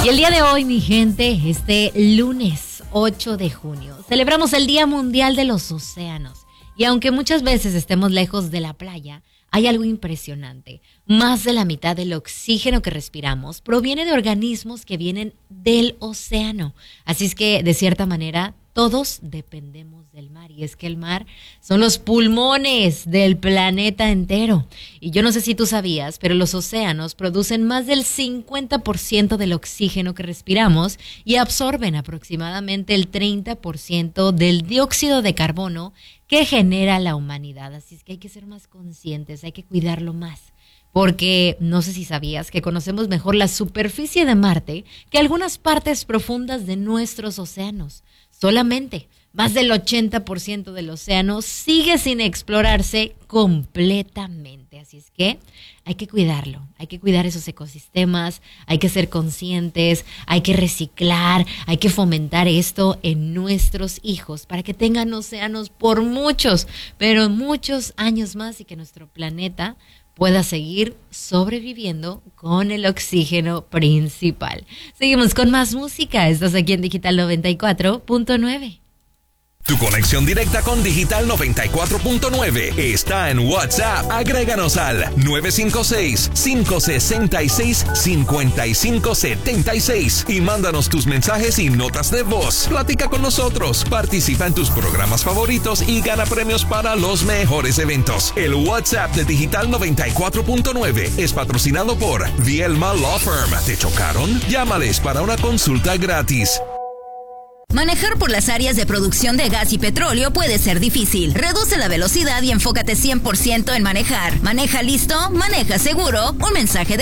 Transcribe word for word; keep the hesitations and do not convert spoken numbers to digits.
Y el día de hoy, mi gente, este lunes ocho de junio, celebramos el Día Mundial de los Océanos. Y aunque muchas veces estemos lejos de la playa, hay algo impresionante. Más de la mitad del oxígeno que respiramos proviene de organismos que vienen del océano. Así es que, de cierta manera, todos dependemos del mar. Y es que el mar son los pulmones del planeta entero. Y yo no sé si tú sabías, pero los océanos producen más del cincuenta por ciento del oxígeno que respiramos y absorben aproximadamente el treinta por ciento del dióxido de carbono que genera la humanidad. Así es que hay que ser más conscientes, hay que cuidarlo más. Porque no sé si sabías que conocemos mejor la superficie de Marte que algunas partes profundas de nuestros océanos. Solamente más del ochenta por ciento del océano sigue sin explorarse completamente. Así es que hay que cuidarlo, hay que cuidar esos ecosistemas, hay que ser conscientes, hay que reciclar, hay que fomentar esto en nuestros hijos para que tengan océanos por muchos, pero muchos años más y que nuestro planeta pueda seguir sobreviviendo con el oxígeno principal. Seguimos con más música. Estás aquí en Digital noventa y cuatro punto nueve. Tu conexión directa con Digital noventa y cuatro punto nueve está en WhatsApp. Agréganos al nueve cinco seis, cinco seis seis, cinco cinco siete seis y mándanos tus mensajes y notas de voz. Platica con nosotros, participa en tus programas favoritos y gana premios para los mejores eventos. El WhatsApp de Digital noventa y cuatro punto nueve es patrocinado por Vielma Law Firm. ¿Te chocaron? Llámales para una consulta gratis. Manejar por las áreas de producción de gas y petróleo puede ser difícil. Reduce la velocidad y enfócate cien por ciento en manejar. Maneja listo, maneja seguro. Un mensaje de